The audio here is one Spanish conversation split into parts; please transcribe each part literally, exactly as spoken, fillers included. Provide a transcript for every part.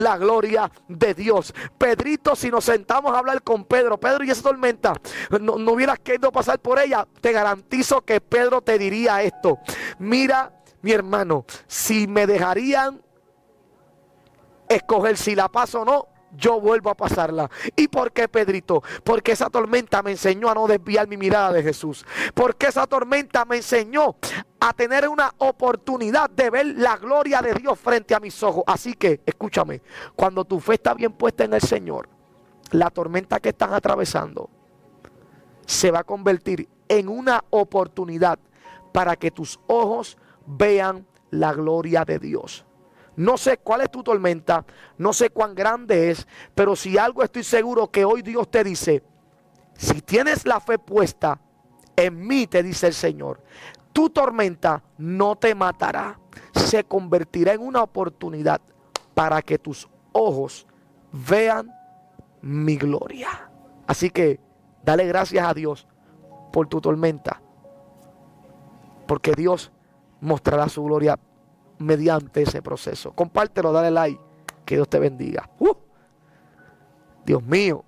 la gloria de Dios. Pedrito, si nos sentamos a hablar con Pedro, Pedro, y esa tormenta, no, no hubieras querido pasar por ella, te garantizo que Pedro te diría esto: mira, mi hermano, si me dejarían escoger si la paso o no, yo vuelvo a pasarla. ¿Y por qué, Pedrito? Porque esa tormenta me enseñó a no desviar mi mirada de Jesús. Porque esa tormenta me enseñó a tener una oportunidad de ver la gloria de Dios frente a mis ojos. Así que, escúchame, cuando tu fe está bien puesta en el Señor, la tormenta que están atravesando se va a convertir en una oportunidad para que tus ojos vean la gloria de Dios. No sé cuál es tu tormenta, no sé cuán grande es, pero si algo estoy seguro que hoy Dios te dice: si tienes la fe puesta en mí, te dice el Señor, tu tormenta no te matará, se convertirá en una oportunidad para que tus ojos vean mi gloria. Así que dale gracias a Dios por tu tormenta, porque Dios mostrará su gloria mediante ese proceso. Compártelo, dale like, que Dios te bendiga. Uh, Dios mío.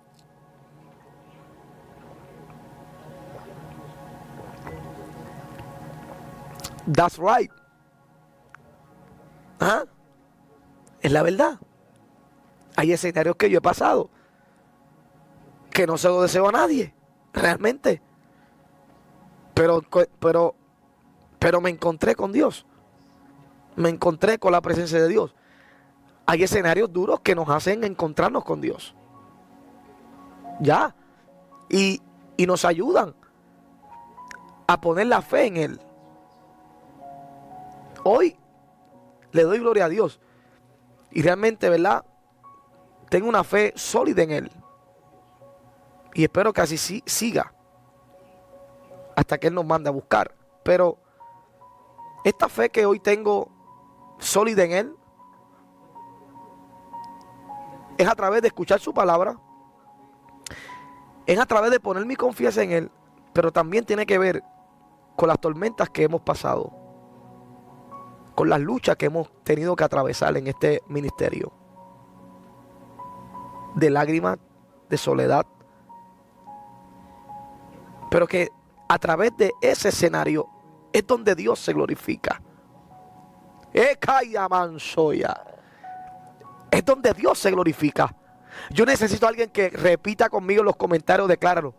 That's right. ¿Ah? Es la verdad. Hay escenarios que yo he pasado que no se lo deseo a nadie, realmente. Pero, pero, pero me encontré con Dios. Me encontré con la presencia de Dios. Hay escenarios duros que nos hacen encontrarnos con Dios. Ya. Y, y nos ayudan a poner la fe en Él. Hoy le doy gloria a Dios. Y realmente, ¿verdad? Tengo una fe sólida en Él. Y espero que así sí, siga. Hasta que Él nos mande a buscar. Pero esta fe que hoy tengo sólida en Él es a través de escuchar su palabra, es a través de poner mi confianza en Él, pero también tiene que ver con las tormentas que hemos pasado, con las luchas que hemos tenido que atravesar en este ministerio, de lágrimas, de soledad, pero que a través de ese escenario es donde Dios se glorifica. Es donde Dios se glorifica. Yo necesito a alguien que repita conmigo en los comentarios, decláralo: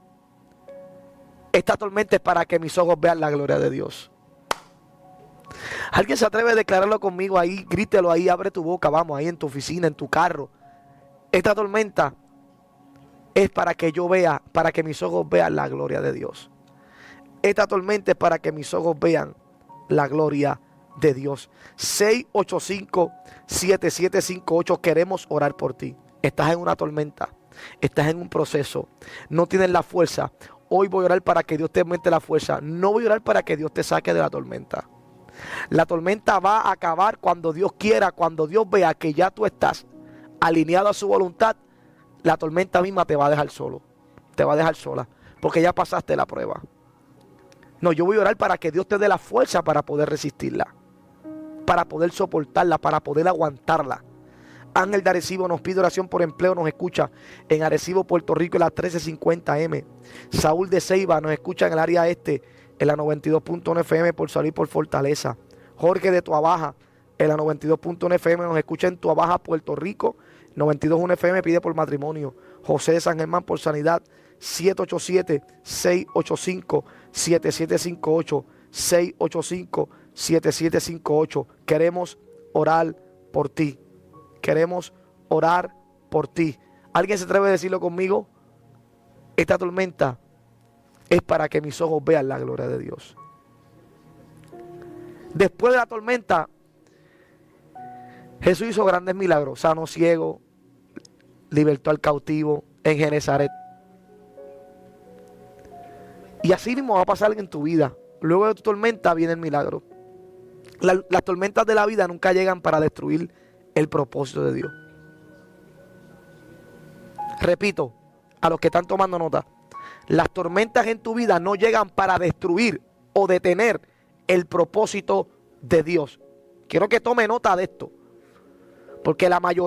esta tormenta es para que mis ojos vean la gloria de Dios. ¿Alguien se atreve a declararlo conmigo ahí? Grítelo ahí, abre tu boca, vamos, ahí en tu oficina, en tu carro. Esta tormenta es para que yo vea, para que mis ojos vean la gloria de Dios. Esta tormenta es para que mis ojos vean la gloria de Dios. seis ocho cinco, siete siete cinco ocho. Queremos orar por ti. Estás en una tormenta, estás en un proceso, no tienes la fuerza. Hoy voy a orar para que Dios te aumente la fuerza. No voy a orar para que Dios te saque de la tormenta. La tormenta va a acabar cuando Dios quiera, cuando Dios vea que ya tú estás alineado a su voluntad. La tormenta misma te va a dejar solo, te va a dejar sola, porque ya pasaste la prueba. No, yo voy a orar para que Dios te dé la fuerza para poder resistirla, para poder soportarla, para poder aguantarla. Ángel de Arecibo nos pide oración por empleo, nos escucha en Arecibo, Puerto Rico, en la trece cincuenta eme. Saúl de Ceiba nos escucha en el área este, en la noventa y dos punto uno F M, por salir por Fortaleza. Jorge de Tuabaja, en la noventa y dos punto uno F M, nos escucha en Tuabaja, Puerto Rico, noventa y dos punto uno F M, pide por matrimonio. José de San Germán, por sanidad, siete ocho siete, seis ocho cinco, siete siete cinco ocho, seis ocho cinco, siete siete cinco ocho. Queremos orar por ti. Queremos orar por ti. ¿Alguien se atreve a decirlo conmigo? Esta tormenta es para que mis ojos vean la gloria de Dios. Después de la tormenta, Jesús hizo grandes milagros. Sanó ciego, libertó al cautivo en Genezaret. Y así mismo va a pasar en tu vida. Luego de tu tormenta viene el milagro. La, las tormentas de la vida nunca llegan para destruir el propósito de Dios. Repito, a los que están tomando nota, las tormentas en tu vida no llegan para destruir o detener el propósito de Dios. Quiero que tome nota de esto, Porque la mayoría